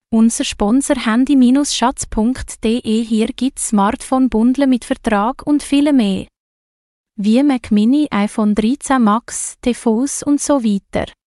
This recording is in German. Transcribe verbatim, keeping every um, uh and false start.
Unser Sponsor handy schatz punkt de. Hier gibt's Smartphone-Bundle mit Vertrag und viele mehr. Wie Mac Mini, iPhone dreizehn Max, T V s und so weiter.